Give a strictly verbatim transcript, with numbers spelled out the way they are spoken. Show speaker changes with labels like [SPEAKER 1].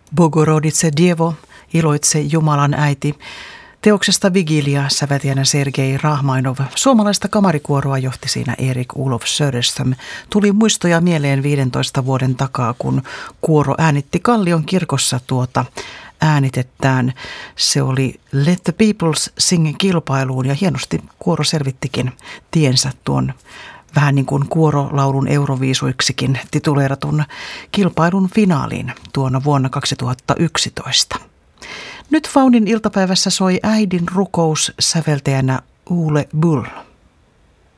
[SPEAKER 1] Bogorodice Dievo, iloitse Jumalan äiti, teoksesta Vigilia säveltäjänä Sergei Rahmainov. Suomalaista kamarikuoroa johti siinä Erik Olof Söderström. Tuli muistoja mieleen viidentoista vuoden takaa, kun kuoro äänitti Kallion kirkossa tuota äänitettään. Se oli Let the Peoples Sing -kilpailuun ja hienosti kuoro selvittikin tiensä tuon vähän niin kuin kuorolaulun euroviisuiksikin tituleeratun kilpailun finaaliin tuona vuonna kaksituhattayksitoista. Nyt Faunin iltapäivässä soi äidin rukous säveltäjänä Ole Bull.